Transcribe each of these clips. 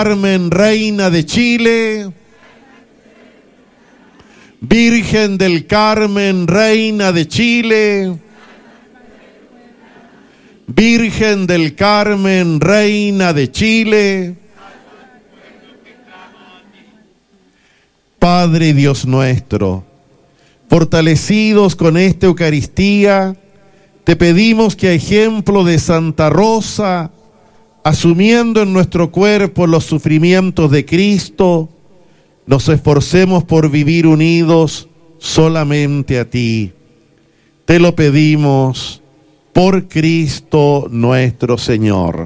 Carmen, Reina de Chile. Virgen del Carmen, Reina de Chile. Virgen del Carmen, Reina de Chile. Padre Dios nuestro, fortalecidos con esta Eucaristía, te pedimos que a ejemplo de Santa Rosa, asumiendo en nuestro cuerpo los sufrimientos de Cristo, nos esforcemos por vivir unidos solamente a ti. Te lo pedimos por Cristo nuestro Señor.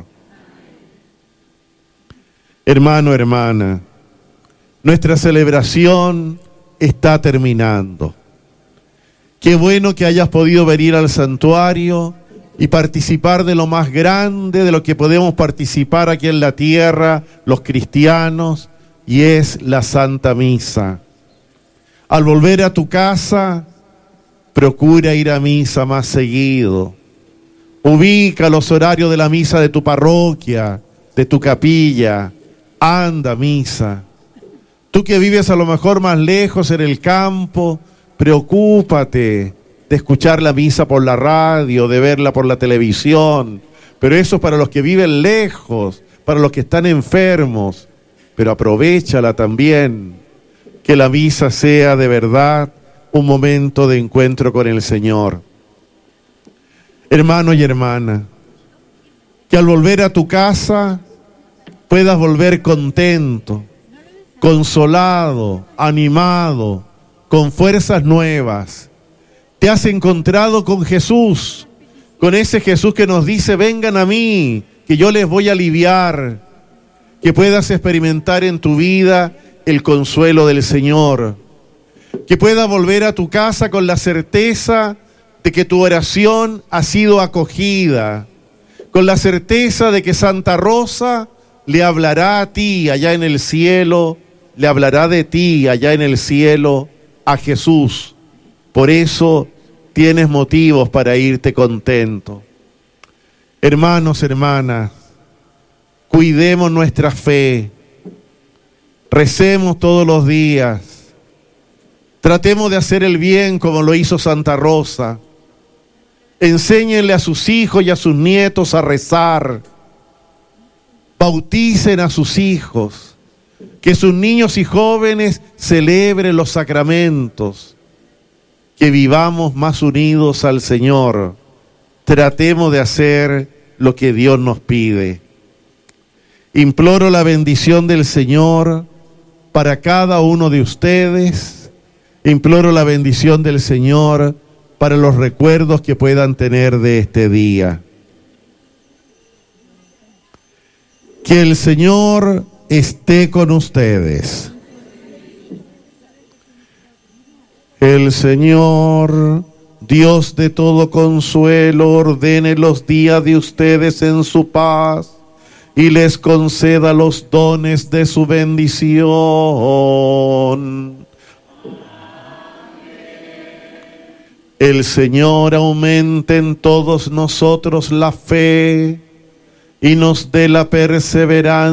Hermano, hermana, nuestra celebración está terminando. Qué bueno que hayas podido venir al santuario y participar de lo más grande de lo que podemos participar aquí en la tierra, los cristianos, y es la Santa Misa. Al volver a tu casa, procura ir a misa más seguido. Ubica los horarios de la misa de tu parroquia, de tu capilla. Anda a misa. Tú que vives a lo mejor más lejos en el campo, preocúpate de escuchar la misa por la radio, de verla por la televisión. Pero eso es para los que viven lejos, para los que están enfermos. Pero aprovéchala también, que la misa sea de verdad un momento de encuentro con el Señor. Hermano y hermana, que al volver a tu casa puedas volver contento, consolado, animado, con fuerzas nuevas. Te has encontrado con Jesús, con ese Jesús que nos dice: vengan a mí, que yo les voy a aliviar. Que puedas experimentar en tu vida el consuelo del Señor. Que puedas volver a tu casa con la certeza de que tu oración ha sido acogida. Con la certeza de que Santa Rosa le hablará a ti allá en el cielo, le hablará de ti allá en el cielo a Jesús. Por eso tienes motivos para irte contento. Hermanos, hermanas, cuidemos nuestra fe, recemos todos los días, tratemos de hacer el bien como lo hizo Santa Rosa, enséñenle a sus hijos y a sus nietos a rezar, bauticen a sus hijos, que sus niños y jóvenes celebren los sacramentos, que vivamos más unidos al Señor, tratemos de hacer lo que Dios nos pide. Imploro la bendición del Señor para cada uno de ustedes. Imploro la bendición del Señor para los recuerdos que puedan tener de este día. Que el Señor esté con ustedes. El Señor, Dios de todo consuelo, ordene los días de ustedes en su paz y les conceda los dones de su bendición. El Señor aumente en todos nosotros la fe y nos dé la perseverancia